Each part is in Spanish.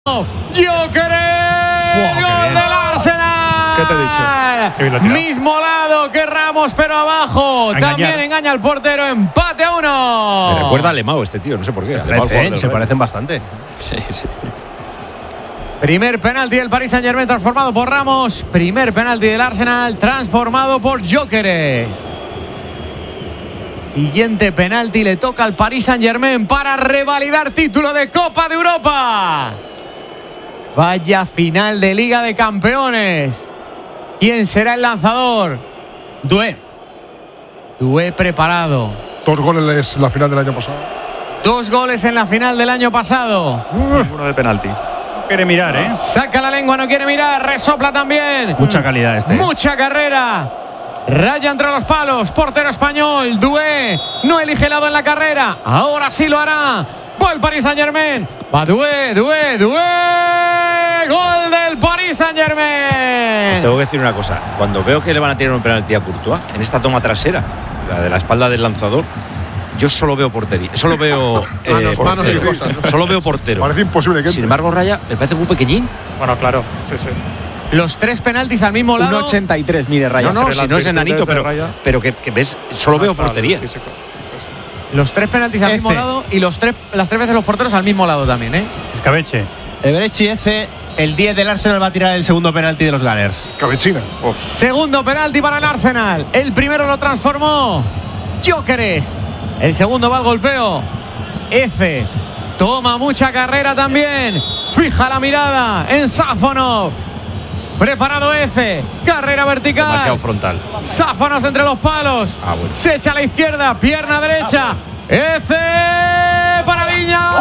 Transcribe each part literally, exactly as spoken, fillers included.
Gyökeres, gol del Arsenal. ¿Qué te he dicho? Qué Mismo lado que Ramos, pero abajo. Engañar. También engaña al portero. Empate a uno. Me recuerda a Lemao este tío, no sé por qué. Lemao, Parece, se parecen bastante. Sí, sí. Primer penalti del Paris Saint-Germain transformado por Ramos. Primer penalti del Arsenal transformado por Gyökeres. Siguiente penalti le toca al Paris Saint-Germain para revalidar título de Copa de Europa. Vaya final de Liga de Campeones. ¿Quién será el lanzador? Doué. Doué preparado. Dos goles en la final del año pasado. Dos goles en la final del año pasado. Uno de penalti. No quiere mirar, ¿eh? Saca la lengua, no quiere mirar. Resopla también. Mucha calidad este. Mucha carrera. Raya entre los palos. Portero español. Doué no elige lado en la carrera. Ahora sí lo hará. Va el Paris Saint-Germain. Va Doué, Doué, Doué. Gol del Paris Saint-Germain. Os tengo que decir una cosa. Cuando veo que le van a tirar un penalti a Courtois, en esta toma trasera, la de la espalda del lanzador, yo solo veo portería. Solo veo. eh, Manos, manos y portero. cosas, ¿no? Solo veo portero. Parece imposible que Sin embargo, Raya me parece muy pequeñín. Bueno, claro, sí, sí. Los tres penaltis al mismo lado. uno ochenta y tres mide Raya. No, no, Entre si las no es virtudes enanito, de pero, Raya. pero que, que ves, solo veo portería. Físico. Los tres penaltis al F. mismo lado y los tres, las tres veces los porteros al mismo lado también, ¿eh? Escabeche. Eberechi F. El diez del Arsenal va a tirar el segundo penalti de los Gunners. Cabechina. Segundo penalti para el Arsenal. El primero lo transformó Gyökeres. El segundo va al golpeo. F. Toma mucha carrera también. Fija la mirada en Safonov. Preparado F. Carrera vertical. Demasiado frontal. Sáfanos entre los palos. Ah, bueno. Se echa a la izquierda. Pierna derecha. F. Paradiña.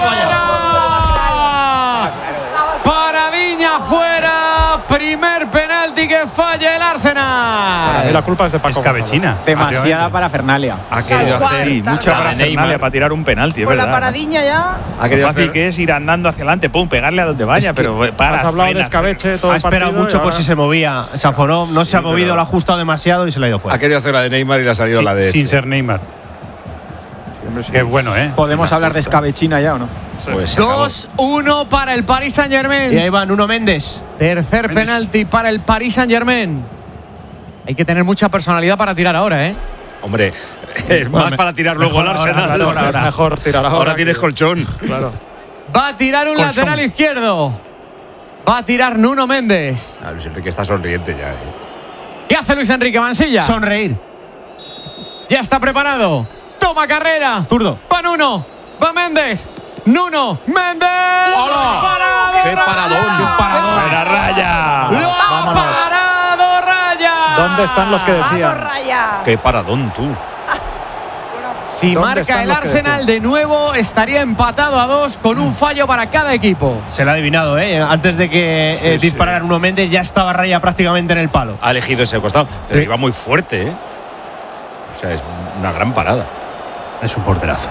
¡Fuera! Paradiña fuera. Primer penalti que falla el Para mí Arsenal. la culpa es de Paco Escabechina. Demasiada parafernalia. Ha querido Tal hacer cual, tal mucha la de parafernalia Neymar. para tirar un penalti, es Pues la verdad. paradilla ya. Ha Lo querido fácil hacer. que es ir andando hacia adelante, pum, pegarle a donde vaya, pero para. Has hablado de frena, escabeche todo Ha el esperado partido mucho y por ahora- si se movía Safonov. No se ha movido, pero- lo ha ajustado demasiado y se le ha ido fuera. Ha querido hacer la de Neymar y le ha salido la de. Sin ser Neymar. Siempre sí. Qué bueno, ¿eh? ¿Podemos hablar de escabechina ya o no? Pues se acabó. dos uno para el Paris Y Saint-Germain. ahí va Nuno Méndez. Tercer penalti para el Paris Saint-Germain. Hay que tener mucha personalidad para tirar ahora, ¿eh? Hombre, es más para tirar luego al Arsenal. Claro, ahora es mejor tirar ahora. Ahora tienes que- colchón. Claro. Va a tirar un Colchón. lateral izquierdo. Va a tirar Nuno Méndez. Ah, Luis Enrique está sonriente ya. ¿eh? ¿Qué hace Luis Enrique Mansilla? Sonreír. Ya está preparado. Toma carrera. Zurdo. Va Nuno. Va Méndez. Nuno Méndez. ¡Hola! ¡Parado, ¡Qué Raya! paradón! ¡Qué paradón! ¡Buena Raya! ¡Lo ha Vámonos. parado Raya! ¿Dónde están los que Vamos, decían? Raya. Qué paradón tú. Si ¿Dónde marca están el los que Arsenal de nuevo, estaría empatado a dos con un fallo para cada equipo. Se le ha adivinado, ¿eh? Antes de que eh, Sí, disparara Nuno Méndez ya estaba Raya prácticamente en el palo. Ha elegido ese costado, pero Sí. iba muy fuerte, ¿eh? O sea, es una gran parada. Es un porterazo.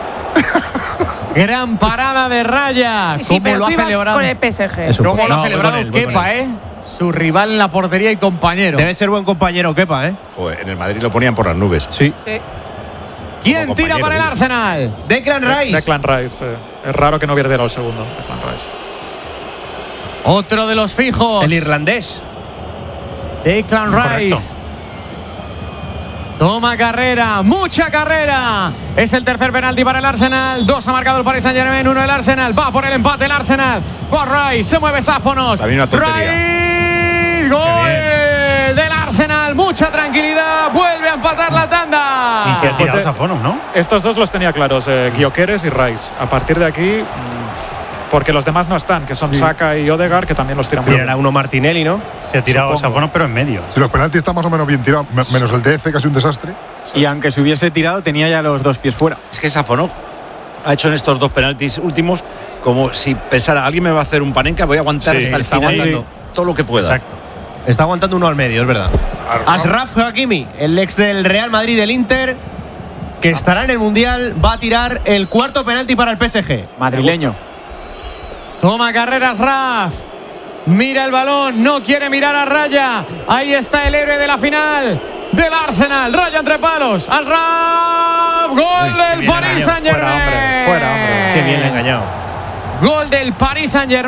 Gran parada de Raya. Sí, sí, ¿Cómo pero lo tú ha ibas celebrado? con el P S G. Es un- ¿Cómo lo No, ha voy celebrado con él, voy con Kepa, él. eh? Su rival en la portería y compañero. Debe ser buen compañero, Kepa, ¿eh? Joder, en el Madrid lo ponían por las nubes. Sí. Sí. ¿Quién como tira compañero, para el digo. Arsenal? Declan Rice. Declan Rice. eh. Es raro que no perdiera el segundo. Declan Rice. Otro de los fijos. El irlandés. Declan Correcto. Rice. Toma carrera, mucha carrera. Es el tercer penalti para el Arsenal. Dos ha marcado el Paris Saint-Germain, uno el Arsenal. Va por el empate el Arsenal. Va Rice, se mueve Sáfonos. También una tontería. Rice, gol del Arsenal. Mucha tranquilidad. Vuelve a empatar la tanda. Y se ha tirado de- Safonov, ¿no? Estos dos los tenía claros, eh, Gyökeres y Rice. A partir de aquí, mm, porque los demás no están, que son Saka y Odegaard, que también los tiran muy Tirará bien. uno Martinelli, ¿no? Se ha tirado Supongo. Safonov, pero en medio. Si los penaltis están más o menos bien tirados, me- menos el D F, que es un desastre. Y aunque se hubiese tirado, tenía ya los dos pies fuera. Es que Safonov ha hecho en estos dos penaltis últimos como si pensara, alguien me va a hacer un panenka, voy a aguantar Sí, hasta el está final aguantando. todo lo que pueda. Exacto. Está aguantando uno al medio, es verdad. Ashraf Hakimi, el ex del Real Madrid del Inter, que estará en el Mundial, va a tirar el cuarto penalti para el P S G. Madrileño. Toma carreras Raf. Mira el balón, no quiere mirar a Raya. Ahí está el héroe de la final del Arsenal. Raya entre palos. Ashraf. Gol Uy, qué del bien Paris engañado. Saint-Germain. Fuera, hombre, fuera, hombre. Qué bien le ha engañado. Gol del Paris Saint-Germain.